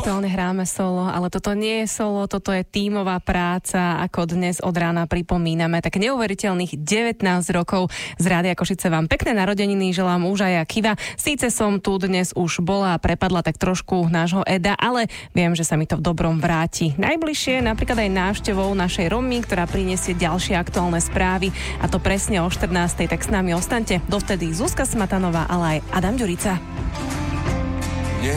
aktuálne hráme solo, ale toto nie je solo, toto je tímová práca, ako dnes od rána pripomíname. Tak neuveriteľných 19 rokov z Rádia Košice vám pekné narodeniny želám už aj ja, Kiva. Síce som tu dnes už bola a prepadla tak trošku nášho Eda, ale viem, že sa mi to v dobrom vráti. Najbližšie napríklad aj návštevou našej Romy, ktorá prinesie ďalšie aktuálne správy, a to presne o 14:00, tak s nami ostaňte. Dovtedy Zuzka Smatanová, ale aj Adam Ďurica.